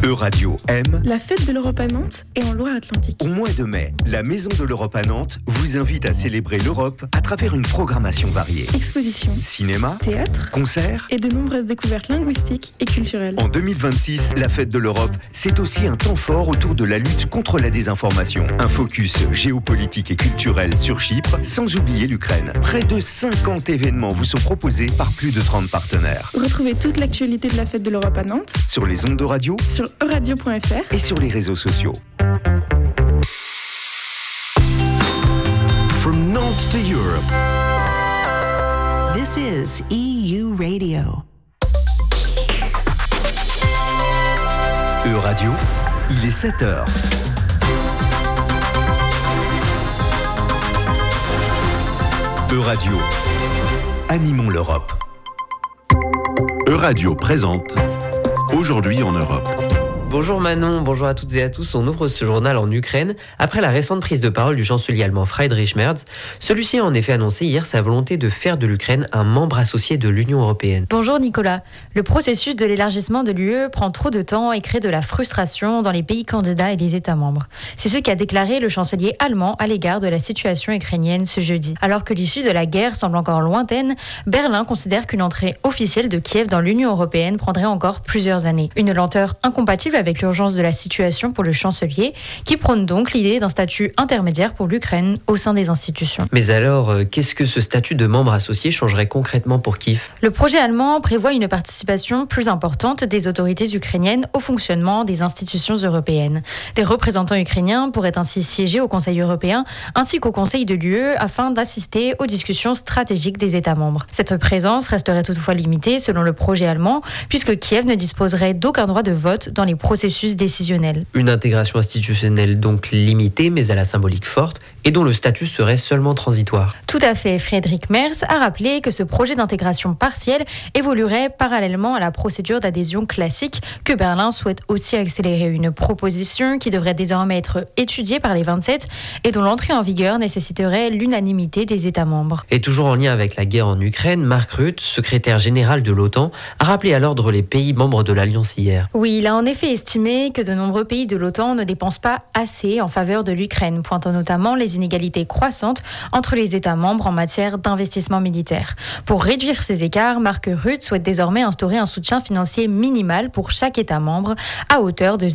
Euradio aime la fête de l'Europe à Nantes et en Loire-Atlantique. Au mois de mai, la Maison de l'Europe à Nantes vous invite à célébrer l'Europe à travers une programmation variée. Expositions, Cinéma, théâtre, concerts et de nombreuses découvertes linguistiques et culturelles. En 2026, la fête de l'Europe, c'est aussi un temps fort autour de la lutte contre la désinformation. Un focus géopolitique et culturel sur Chypre, sans oublier l'Ukraine. Près de 50 événements vous sont proposés par plus de 30 partenaires. Retrouvez toute l'actualité de la fête de l'Europe à Nantes Sur les ondes de radio, sur euradio.fr et sur les réseaux sociaux. From Nantes to Europe. This is EU Radio. Euradio, il est 7h. Euradio, animons l'Europe. Euradio présente Aujourd'hui en Europe. Bonjour Manon, bonjour à toutes et à tous. On ouvre ce journal en Ukraine après la récente prise de parole du chancelier allemand Friedrich Merz. Celui-ci a en effet annoncé hier sa volonté de faire de l'Ukraine un membre associé de l'Union européenne. Bonjour Nicolas. Le processus de l'élargissement de l'UE prend trop de temps et crée de la frustration dans les pays candidats et les États membres. C'est ce qu'a déclaré le chancelier allemand à l'égard de la situation ukrainienne ce jeudi. Alors que l'issue de la guerre semble encore lointaine, Berlin considère qu'une entrée officielle de Kiev dans l'Union européenne prendrait encore plusieurs années. Une lenteur incompatible avec l'urgence de la situation pour le chancelier, qui prône donc l'idée d'un statut intermédiaire pour l'Ukraine au sein des institutions. Mais alors, qu'est-ce que ce statut de membre associé changerait concrètement pour Kiev ? Le projet allemand prévoit une participation plus importante des autorités ukrainiennes au fonctionnement des institutions européennes. Des représentants ukrainiens pourraient ainsi siéger au Conseil européen ainsi qu'au Conseil de l'UE afin d'assister aux discussions stratégiques des États membres. Cette présence resterait toutefois limitée selon le projet allemand, puisque Kiev ne disposerait d'aucun droit de vote dans les processus décisionnel. Une intégration institutionnelle donc limitée mais à la symbolique forte et dont le statut serait seulement transitoire. Tout à fait. Friedrich Merz a rappelé que ce projet d'intégration partielle évoluerait parallèlement à la procédure d'adhésion classique que Berlin souhaite aussi accélérer. Une proposition qui devrait désormais être étudiée par les 27 et dont l'entrée en vigueur nécessiterait l'unanimité des États membres. Et toujours en lien avec la guerre en Ukraine, Mark Rutte, secrétaire général de l'OTAN, a rappelé à l'ordre les pays membres de l'Alliance hier. Oui, il a en effet estimé que de nombreux pays de l'OTAN ne dépensent pas assez en faveur de l'Ukraine, pointant notamment les inégalités croissantes entre les États membres en matière d'investissement militaire. Pour réduire ces écarts, Mark Rutte souhaite désormais instaurer un soutien financier minimal pour chaque État membre à hauteur de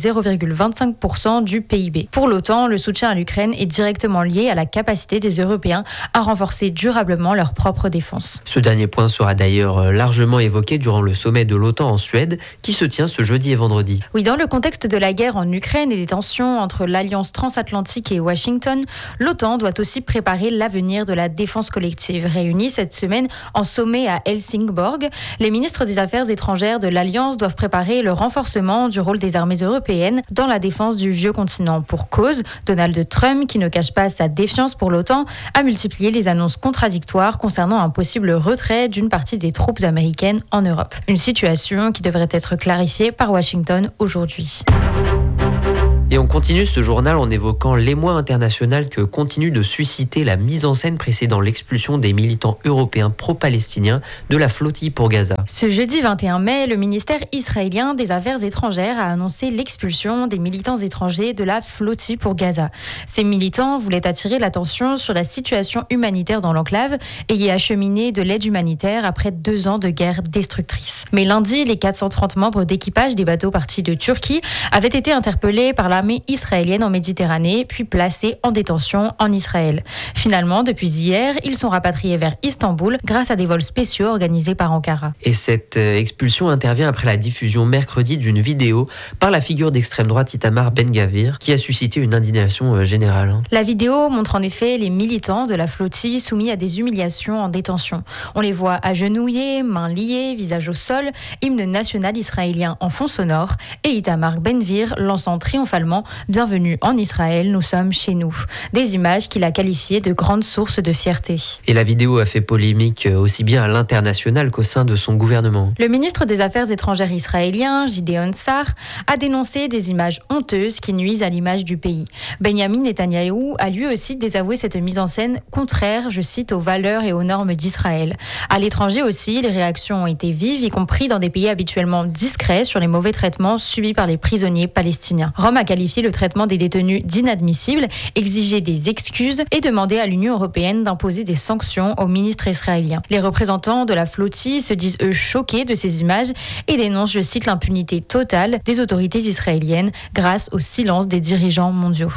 0,25% du PIB. Pour l'OTAN, le soutien à l'Ukraine est directement lié à la capacité des Européens à renforcer durablement leur propre défense. Ce dernier point sera d'ailleurs largement évoqué durant le sommet de l'OTAN en Suède qui se tient ce jeudi et vendredi. Oui, dans le contexte de la guerre en Ukraine et des tensions entre l'Alliance transatlantique et Washington, l'OTAN doit aussi préparer l'avenir de la défense collective. Réunis cette semaine en sommet à Helsingborg, les ministres des Affaires étrangères de l'Alliance doivent préparer le renforcement du rôle des armées européennes dans la défense du vieux continent. Pour cause, Donald Trump, qui ne cache pas sa défiance pour l'OTAN, a multiplié les annonces contradictoires concernant un possible retrait d'une partie des troupes américaines en Europe. Une situation qui devrait être clarifiée par Washington aujourd'hui. Et on continue ce journal en évoquant l'émoi international que continue de susciter la mise en scène précédant l'expulsion des militants européens pro-palestiniens de la flottille pour Gaza. Ce jeudi 21 mai, le ministère israélien des Affaires étrangères a annoncé l'expulsion des militants étrangers de la flottille pour Gaza. Ces militants voulaient attirer l'attention sur la situation humanitaire dans l'enclave et y acheminer de l'aide humanitaire après 2 ans de guerre destructrice. Mais lundi, les 430 membres d'équipage des bateaux partis de Turquie avaient été interpellés par l'armée israélienne en Méditerranée, puis placés en détention en Israël. Finalement, depuis hier, ils sont rapatriés vers Istanbul grâce à des vols spéciaux organisés par Ankara. Et cette expulsion intervient après la diffusion mercredi d'une vidéo par la figure d'extrême droite Itamar Ben-Gvir qui a suscité une indignation générale. La vidéo montre en effet les militants de la flottille soumis à des humiliations en détention. On les voit agenouillés, mains liées, visage au sol, hymne national israélien en fond sonore et Itamar Ben-Gvir lançant triomphalement littéralement « Bienvenue en Israël, nous sommes chez nous ». Des images qu'il a qualifiées de grandes sources de fierté. Et la vidéo a fait polémique aussi bien à l'international qu'au sein de son gouvernement. Le ministre des Affaires étrangères israélien, Gideon Sa'ar, a dénoncé des images honteuses qui nuisent à l'image du pays. Benjamin Netanyahou a lui aussi désavoué cette mise en scène contraire, je cite, aux valeurs et aux normes d'Israël. À l'étranger aussi, les réactions ont été vives, y compris dans des pays habituellement discrets sur les mauvais traitements subis par les prisonniers palestiniens. Rome a qualifié le traitement des détenus d'inadmissible, exigé des excuses et demandé à l'Union européenne d'imposer des sanctions au ministre israélien. Les représentants de la flottille se disent eux choqués de ces images et dénoncent, je cite, l'impunité totale des autorités israéliennes grâce au silence des dirigeants mondiaux.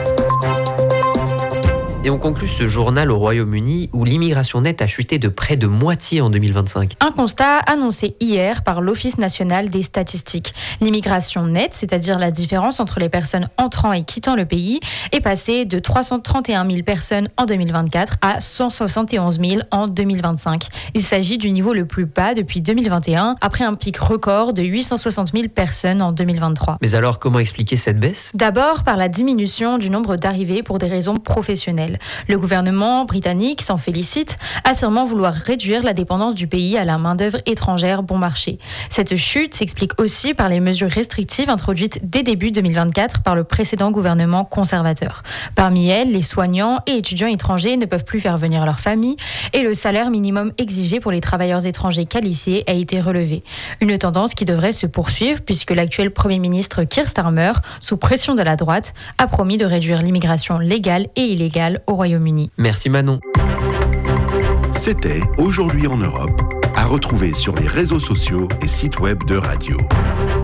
Et on conclut ce journal au Royaume-Uni où l'immigration nette a chuté de près de moitié en 2025. Un constat annoncé hier par l'Office national des statistiques. L'immigration nette, c'est-à-dire la différence entre les personnes entrant et quittant le pays, est passée de 331 000 personnes en 2024 à 171 000 en 2025. Il s'agit du niveau le plus bas depuis 2021, après un pic record de 860 000 personnes en 2023. Mais alors, comment expliquer cette baisse ? D'abord par la diminution du nombre d'arrivées pour des raisons professionnelles. Le gouvernement britannique s'en félicite, affirmant vouloir réduire la dépendance du pays à la main-d'œuvre étrangère bon marché. Cette chute s'explique aussi par les mesures restrictives introduites dès début 2024 par le précédent gouvernement conservateur. Parmi elles, les soignants et étudiants étrangers ne peuvent plus faire venir leur famille et le salaire minimum exigé pour les travailleurs étrangers qualifiés a été relevé. Une tendance qui devrait se poursuivre puisque l'actuel Premier ministre Keir Starmer, sous pression de la droite, a promis de réduire l'immigration légale et illégale au Royaume-Uni. Merci Manon. C'était Aujourd'hui en Europe, à retrouver sur les réseaux sociaux et sites web de Radio.